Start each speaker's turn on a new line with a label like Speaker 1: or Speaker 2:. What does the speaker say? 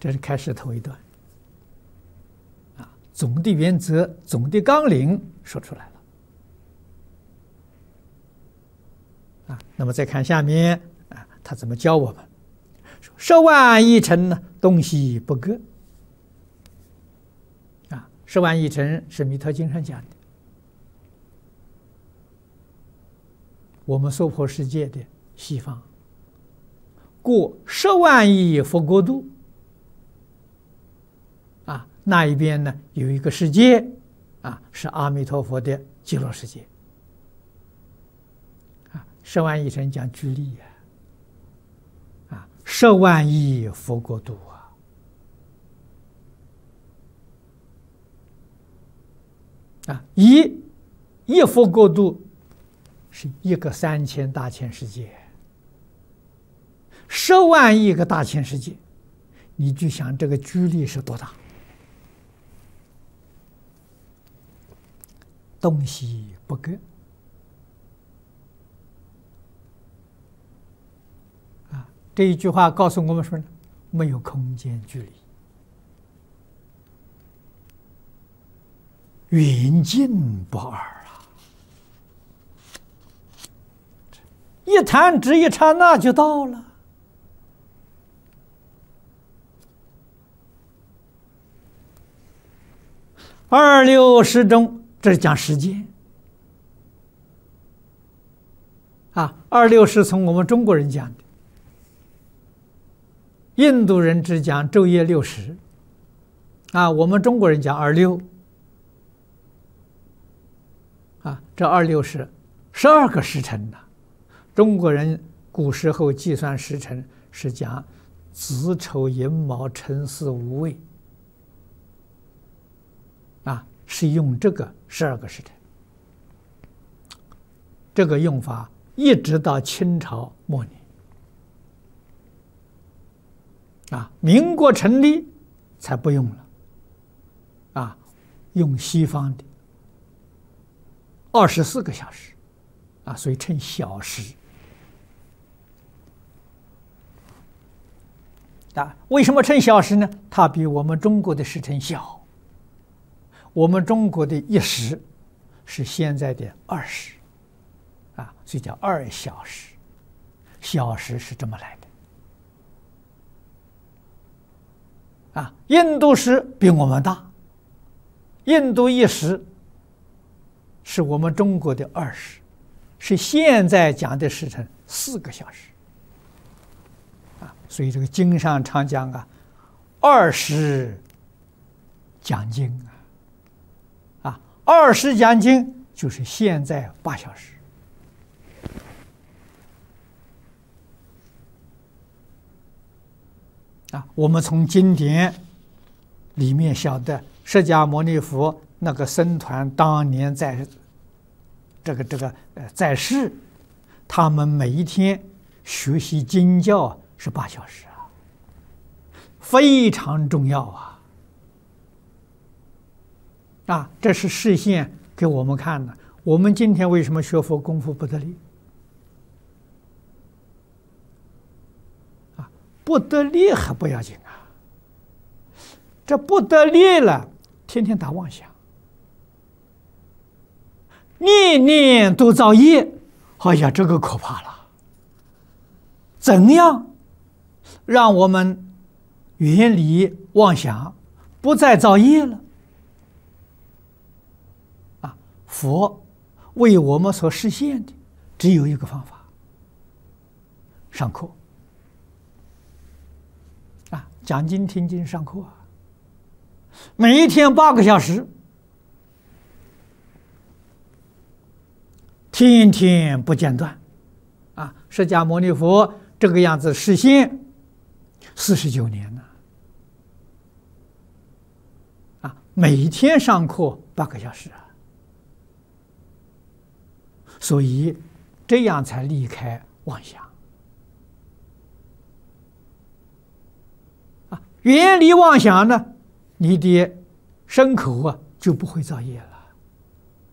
Speaker 1: 这是开始头一段总的原则、总的纲领说出来了那么再看下面他怎么教我们？说十万亿尘呢，东西不各十万亿尘是弥陀经上讲的，我们娑婆世界的西方过10万亿佛国度那一边呢有一个世界是阿弥陀佛的极乐世界10万亿尘讲距离10万亿佛国度一佛国度是一个3000大千世界，10万亿个大千世界，你就想这个距离是多大？东西不各这一句话告诉我们说呢，没有空间距离，远近不二一弹指一刹那就到了。26时中，这是讲时间26是从我们中国人讲的，印度人只讲昼夜6时我们中国人讲26这26是12个时辰中国人古时候计算时辰是讲子丑寅卯辰巳午未是用这个12个时辰，这个用法一直到清朝末年民国成立才不用了用西方的24个小时所以称小时为什么称小时呢？它比我们中国的时辰小，我们中国的1时是现在的2时所以叫2小时，小时是这么来的印度时比我们大，印度1时是我们中国的2时，是现在讲的时辰4个小时所以这个经上常讲2时讲经2时讲经就是现在8小时我们从经典里面晓得释迦牟尼佛那个僧团当年在在世，他们每一天学习经教是8小时非常重要这是示现给我们看的。我们今天为什么学佛功夫不得力不得力还不要紧这不得力了，天天打妄想，念念都造业，哎呀，这个可怕了。怎样让我们远离妄想，不再造业了佛为我们所实现的只有一个方法，上课讲经听经上课每一天8个小时，天天不间断释迦牟尼佛这个样子实现49年了每一天上课8个小时所以这样才离开妄想远离妄想呢，你的身口就不会造业了。